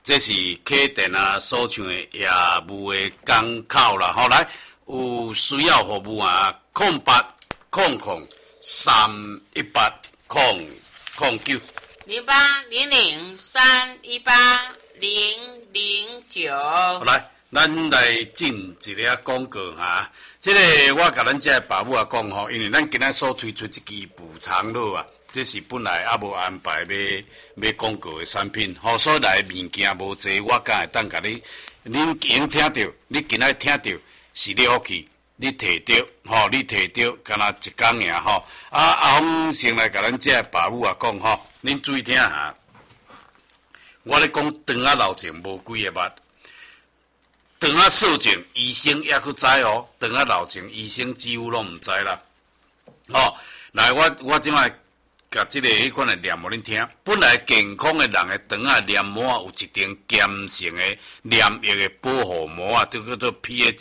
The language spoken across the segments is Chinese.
这是客店啊所唱的业务的港口啦。后来有需要服务啊，0800-318-009。 0800-318-009。 来，咱来进一个广告哈。这个我甲咱这爸母啊讲吼，因为咱今仔所推出一支补偿乐啊，这是本来也无安排要广告的产品，吼，所来的物件无济，我敢会当甲你，恁已经听到，你今仔听到是了不起，你摕到，吼，你摕到，敢若一工尔吼。阿峰先来甲咱这爸母啊讲吼，恁注意听下，我咧讲肠仔老症无几个捌。肠仔肃症，医生也去知哦。肠仔老症，医生几乎拢毋知啦。哦，来，我即摆甲即个迄款的念互恁听。本来健康的人的肠仔黏膜啊，有一定碱性的黏液的保护膜啊，就叫做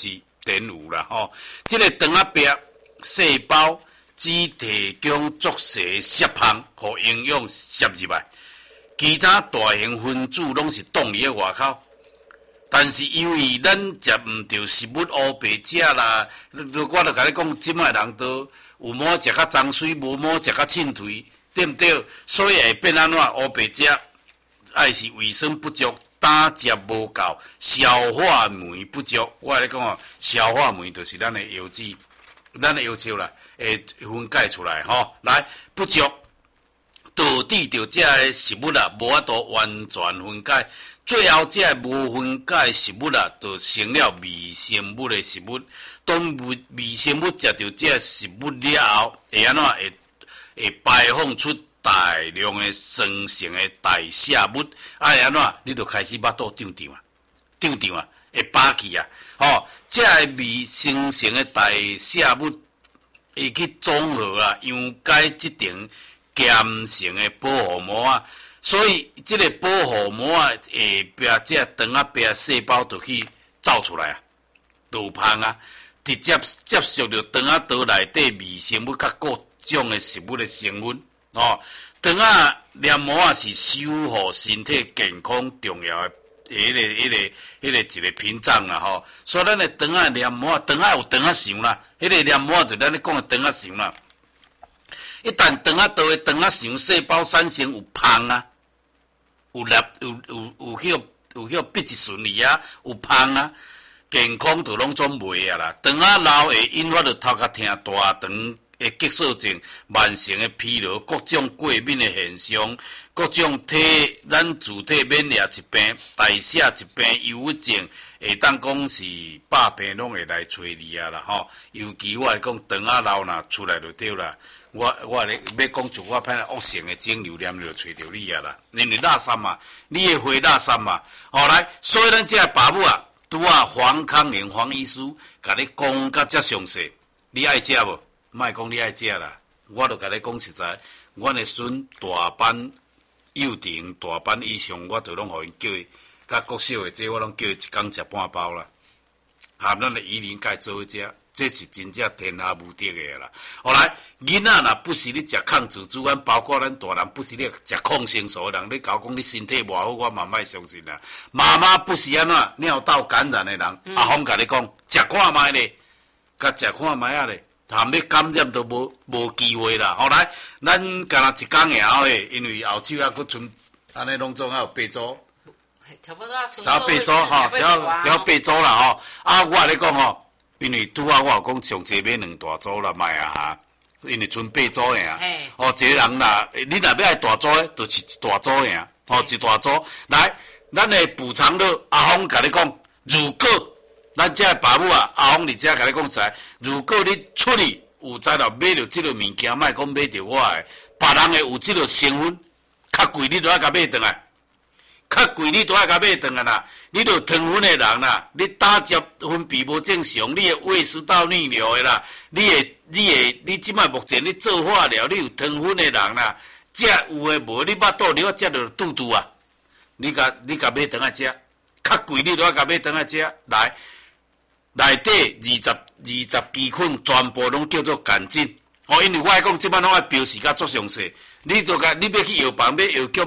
pH-5啦。吼，即个肠仔壁细胞只提供足细摄放，互营养摄入来，其他大型分子拢是挡伫咧外口。但是因为咱食毋着食物乌白食啦，我著甲你讲，即摆人都有毛食较脏水，无毛食较凊腿，对毋对？所以会变安怎乌白食？爱是维生不足，胆汁无够，消化酶不足。我咧讲哦，消化酶就是咱的腰子，咱的腰球啦，会分解出来吼。来不足，导致着这个食物啊，无法度完全分解。最后，这无分解食物啊，就成了微生物的食物。当微生物食到这食物了后，会安怎会排放出大量的酸性的代谢物。会安怎？你就开始巴肚胀啊，会饱气啊。吼，这微酸性的代谢物会去综合啊，溶解这层碱性的保护膜啊。所以，这个保护膜啊，下壁这肠仔壁细胞就去走出来啊，就有芳啊，直接接受着肠仔道内底微生物甲各种的食物的成分哦。肠仔黏膜啊是守护身体健康重要的一个屏障啦吼。所以咱的肠仔黏膜，肠仔有肠仔肠啦，迄个黏膜就咱咧讲的肠仔肠啦。一旦肠仔道的肠仔肠细胞产生有芳啊。有迄笔质顺利啊，有芳啊，健康就拢总袂啊啦。肠仔老会引发着头壳疼、大肠的激素症、慢性的疲劳、各种过敏的现象、各种咱自体免疫疾病、代谢疾病、忧郁症，会当讲是百病拢会来找你啊啦吼。尤其我来讲，肠仔老若出来就对啦。我咧要讲就我歹恶性的肿瘤念就找着你啊啦，因为垃圾嘛，你的花垃圾嘛，后来，所以咱这爸母啊，拄啊黄康宁黄医师甲你讲甲遮详细，你爱食无？莫讲你爱食啦，我著甲你讲实在，阮的孙大班幼稚园大班以上，我著拢互因叫伊，甲国小的这我拢叫伊一工食半包啦，含咱的鱼鳞钙做伙食。这是真正天下无敌的啦！后来，囡仔若不是你食抗组织胺，包括咱大人不是你食抗生素的人，你搞讲你身体无好，我嘛莫相信啦。妈妈不是安怎尿道感染的人，阿峰甲你讲，食看卖咧，甲食看卖啊咧，含要感染都无机会啦。后来，咱干若一工以后诶，因为后手还佫剩安尼拢总还有8组， 差不多啊， 只要8组吼，只要8组啦吼。啊，我咧讲吼。因为拄啊，我有讲上济买2大组啦，卖啊哈，因为剩8组尔。哦，一个人啦，你若要爱大组诶，就是一大组尔。哦，一大组。来，咱诶补偿乐，阿峰甲你讲，如果咱遮爸母啊，阿峰伫遮甲你讲实，如果你出去有知道买着即个物件，莫讲买着我诶，别人诶有即个成分较贵，你都爱甲买转来。较贵你都爱甲买转来啦。你著糖分的人啦，你胆汁分泌无正常，你会胃食道逆流的啦，你即摆目前你做化疗，你有糖分的人啦，食有诶无？你巴肚里我食着肚肚啊！你甲买转来食，较贵你都爱甲买转来食，来内底20支菌全部拢叫做杆菌。哦，因为我讲即摆拢爱标示甲足详细，你要去药房买药局买。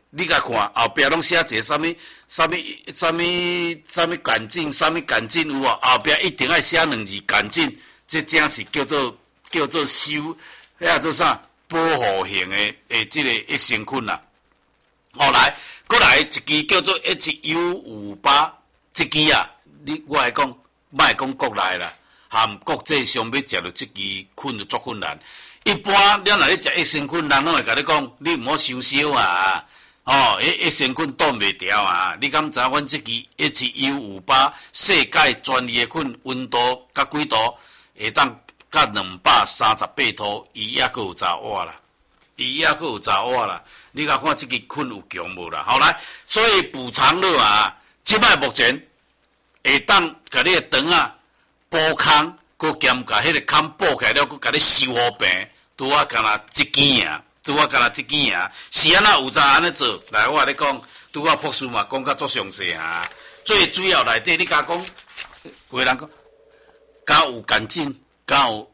你甲看后壁拢写一个啥物赶紧有无？后壁一定爱写2字赶紧，这正是叫做修，遐做啥保护型的这个益生菌啦。后来，过来一支叫做 HU58， 这支啊，我来讲，莫讲国内啦，含国际上要食到这支菌就足困难。一般咱若咧食益生菌，人拢会甲你讲，你毋好伤烧啊！益生菌挡袂牢啊！你敢知影阮这支 HU58 世界专利的菌，温度甲几度会当甲238度，伊抑佫有查瓦啦，你甲看这支菌有强无啦？好来，所以补偿了啊，即摆目前会当甲你的肠啊补空。佮兼甲迄个空补起来了，佮甲你修好病，拄啊干那一支啊，是安那有咋安尼做？来，我甲你讲，拄啊博士嘛讲甲足详细啊。最主要内底，你甲讲，有人讲，敢有赶紧，敢有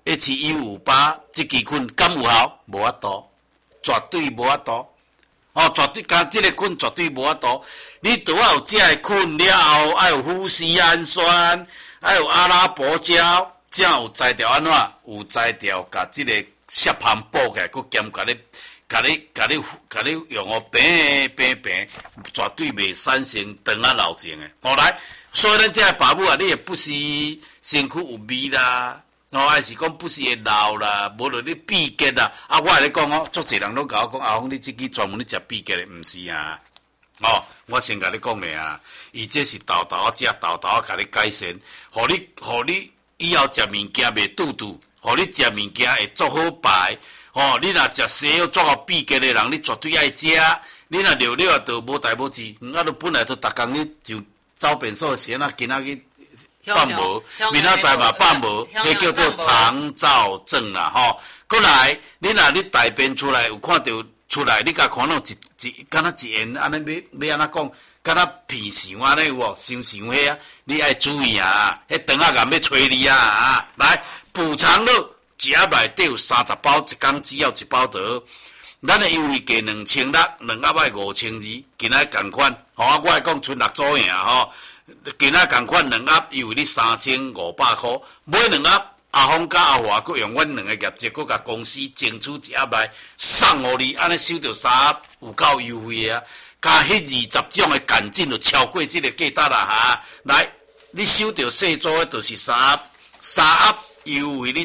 HU58这支菌，敢有效？无法度，绝对无法度。绝对，甲这个菌绝对无法度。你拄啊有这个菌了后，爱有富酰氨酸，爱有阿拉伯胶。才有材料安怎？有材料，甲即个血盘补起来，佮兼甲你用哦平，绝对袂产生肠啊老症诶。后来，所以咱这个爸母啊，你也不是身躯有味啦，还是讲不是会老啦，无论你闭结啦。我来你讲足侪人拢甲我讲，阿峰你这支专门咧食闭结诶，毋是啊？我先甲你讲咧啊，伊这是豆豆食豆豆甲你改善，互你。以后食物件袂肚肚，互你食物件会做好排。你若食西药做好闭结的人，你绝对爱食。你若尿尿就无代无志，就本来就逐工你就走便所时啊，今仔日放无，明仔载嘛放无，迄叫做肠燥症啦。过来，你若你大便出来有看到出来，你甲看到敢若一圆安尼要安怎讲？敢若片想安尼有无？想迄啊，你爱注意啊！迄肠仔癌要催你啊！来补偿了，一盒内底有30包，一工只要1包就好。咱的优惠价2600，2盒爱5200，今仔同款。我来讲剩6组尔今仔同款2盒优惠你3500块，买2盒。阿峰甲阿华佫用阮2个业绩，佫甲公司争取一盒来送互你，安尼收到3盒有够优惠啊！加迄20种的赶紧就超过这个价值啦来，你收到细组的就是3盒优惠你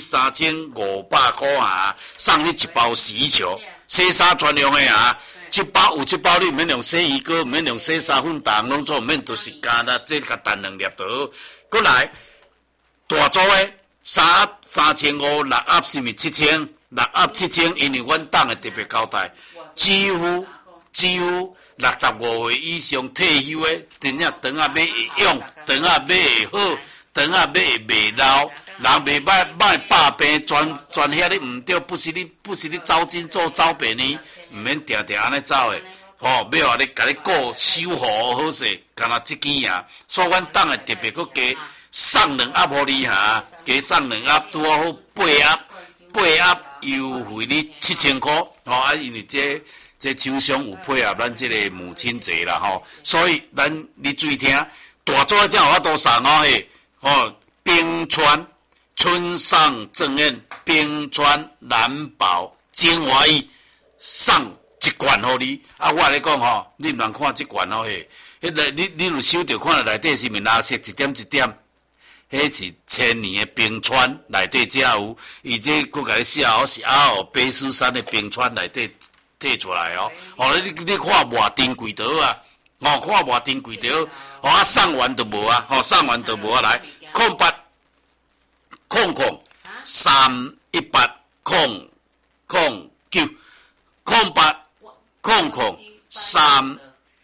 3500块送你1包洗衣球，洗衫专用的1包有1包你毋免用洗衣膏，毋免用洗衫粉，逐项拢做毋免，就是加啦，这甲淡2粒就好。过来大组的3盒3500，6盒是毋是7000？6盒7000，因为阮党的特别交代，几乎。65岁以上退休的，真正肠仔要用，肠仔要会好，肠仔要会袂老，人袂歹百病全遐你毋对，不是你走进做走病呢，毋免定安尼走的，要话你甲你顾守护好势，干那即支所以阮党的特别佫加送2盒互你加送2盒拄好8盒优惠你7000块，因为这厂商有配合咱这个母亲节啦所以你注意听，大组才有法度送冰川春上正宴，冰川蓝宝精华液送1罐互你。我来讲你毋通看这罐你有收到看内底是毋是蓝色一点一点？迄是1000年的冰川内底才有，伊这佫甲你写是卑诗山的冰川内底。摕出来你看偌珍贵就好看偌珍贵就好，送完就无送完就无来0800 318 009 0800 318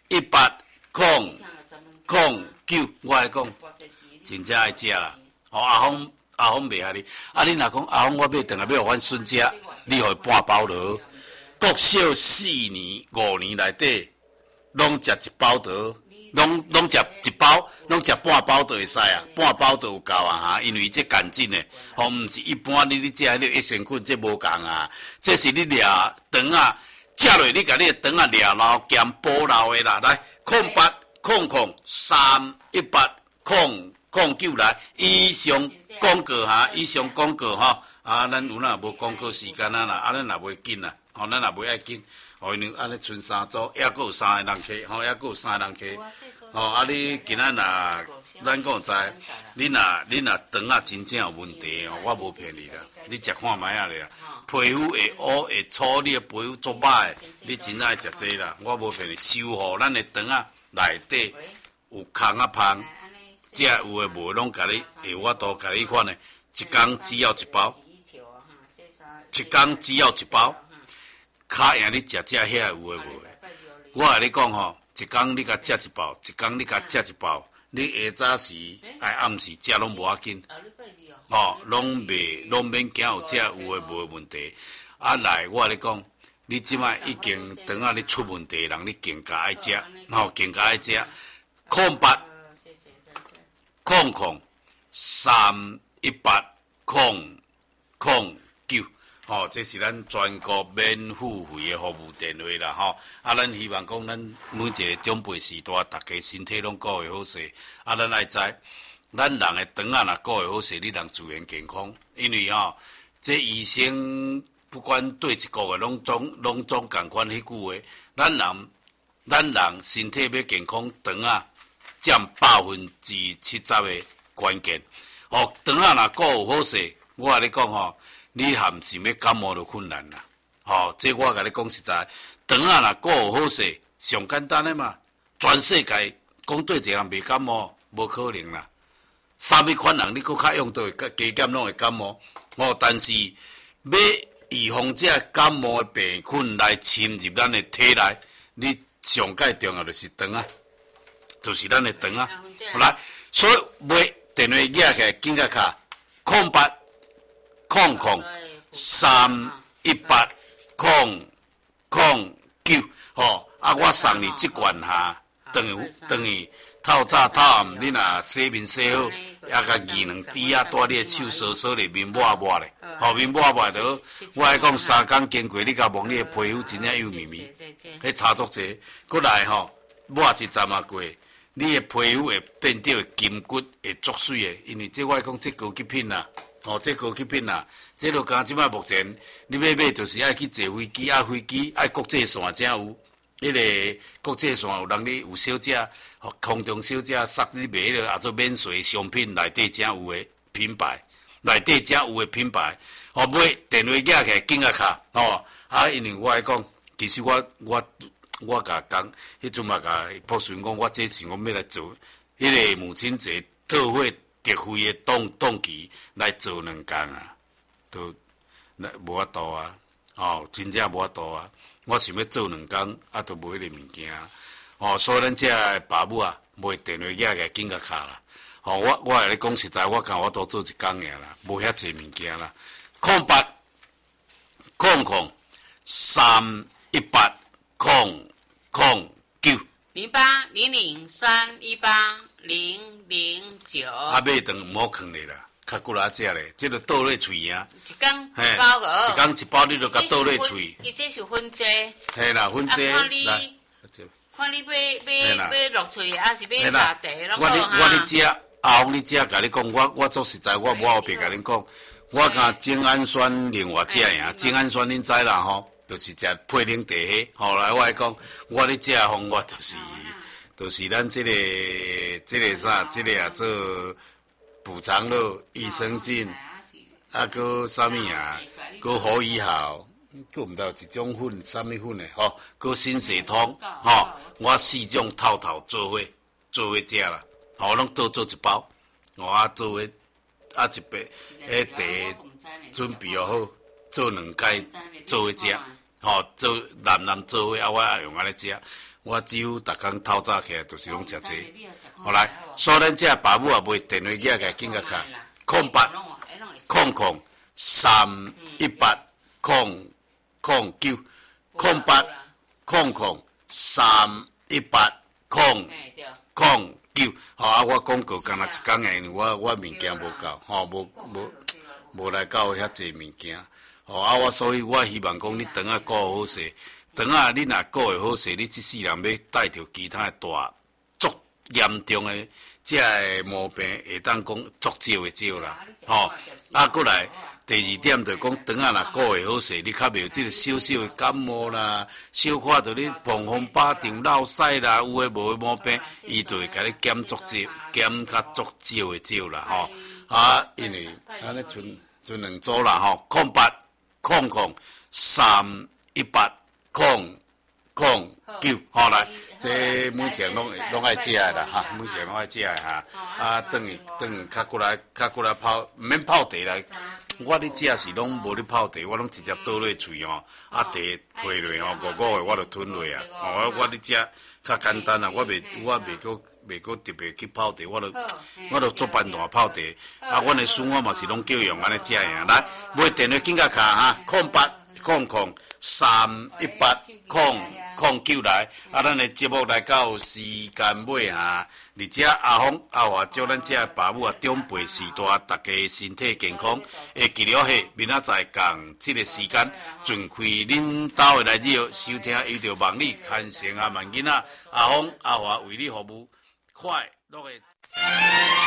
009，我来讲，真正爱食啦。阿峰袂害你，你若讲阿峰我买等下要互阮孙食，你互伊半包就好。国小4年5年内底，拢食1包就好，拢食1包，拢食半包就会使半包就有够因为这赶紧的，毋是一般你食迄个益生菌，这无共这是你抓肠接落你甲你的肠啊抓牢兼保牢的啦，来0800318009来，以上广告哈，以上广告哈，咱有哪无广告时间啊啦，咱也袂紧啦，咱也袂爱紧，因为安尼剩3组，还佫有3个人客，还佫有3个人客，你今仔若咱讲知，你若肠啊真正有问题哦，我无骗你啦，你食看卖啊咧，皮肤会乌会粗，你的皮肤足歹，你真爱食这啦，我无骗你，修复咱的肠啊内底有空啊芳。这有诶无拢甲你下我都甲你款诶，一工只要一包，一工只要一包，卡赢你食这遐有诶无诶。我甲你讲吼，一工你甲食一包，一工你甲食一包，你下早时爱暗时食拢无要紧，拢免惊有这有诶无诶问题。来，我甲你讲，你即摆已经肠啊你出问题人，你更加爱食，更加爱食，0800318009，这是咱全国免付费的服务电话啦，咱希望讲咱每一个长辈时代，大家身体拢顾会好势，咱爱知，咱人的肠啊若顾会好势，你人自然健康，因为这医生不管对一个月拢总共款迄句话，咱人身体要健康，肠啊占70%的关键。肠啊若顾有好势，我甲你讲你含是要感冒就困难啦。这我甲你讲实在，肠啊若顾有好势，上简单的嘛。全世界讲对一个人袂感冒，无可能啦。啥物款人你搁较用到加减拢会感冒。但是要预防这感冒的病菌来侵入咱的体内，你上界重要就是肠啊，就是咱的肠啊。来，所以买电话寄起来，紧甲卡0800318009。我送你这罐等于透早透暗，你若洗面洗好，也甲2、2滴带你的手扫咧面抹抹咧，面抹抹就好。我爱讲3工经过，你甲摸你的皮肤真正幼绵绵，迄差足济。过来抹一站过，你的皮肤会变到筋骨会足水的，因为这我爱讲这高级品啦，这高级品啦，这就讲即摆目前你要买就是爱去坐飞机，飞机爱国际线才有。迄个国际线有人你有小姐，空中小姐塞你买了，也做免税商品内底才有诶品牌，内底才有诶品牌。买电话寄起来紧啊卡，因为我来讲，其实我甲讲，迄阵嘛甲博士讲，我这想讲要来做，迄个母亲节特惠特惠诶档期来做2工啊，都无法度啊，真正无法度啊。我想要做2工，都无迄个物件，所以咱这爸母买电话寄起来紧甲卡啦。我甲你讲实在，我都做1工尔啦，无遐济物件啦。0800318009。 0800318009。 买顿毋好囥咧啦。较骨力食咧，这就倒咧喙啊！ 一工一包个， 一工一包你就甲倒咧喙。 伊这是分剂。 嘿啦，分剂。 看你要落喙，还是要拉茶，拢好哈。 我你食，你食，甲你讲，我做实在，我无后边甲恁讲，我甲精氨酸另外食呀，精氨酸恁知啦就是食配冷茶迄。后来我来讲，我咧食方法就是咱这个啥，这个做。补偿咯，益生菌，搁啥物搁好以后，搁毋知有一种粉，啥物粉诶，搁新血通，我4种套做伙食啦，拢倒做1包，做伙一白，茶准备好，做2摆做伙食，做南做伙，我也用安尼食。我几乎逐工透早起来，就是拢食这。来，所以咱这爸母也买电话寄起来，紧甲卡0800318009。我广告干那1工因为我物件无够，无来到遐济物件。所以我希望讲你肠啊顾好势。 当啊，你若顾会好势，你即世人要带着其他大足严重的这个毛病，会当讲足少的少啦，吼。过来第二点就讲，当啊若顾会好势，你较袂有即个小小的感冒啦，小可着你碰风巴掌、落屎啦，有诶无诶毛病，伊就会甲你减足少，减较足少的少啦，吼。因为安尼剩两组啦，吼08031809，吼来，这每天拢爱食的啦，哈，每天拢爱食的哈。等较过来泡，毋免泡茶啦。我咧食是拢无咧泡茶，我拢直接倒落喙吼，茶配落吼，5个我就吞落啊。我咧食较简单啊，我袂搁特别去泡茶，我就做班段泡茶。阮的孙我嘛是拢叫用安尼食呀。来，买电话紧甲卡哈，0800318009来。咱的节目来到时间尾哈，而且阿峰阿华祝咱这爸母长辈时代，大家身体健康。会记了嘿，明仔载共这个时间，尽开恁兜的来Radio收听，有着望你牵成阿万囡仔，阿峰阿华为你服务，快乐的。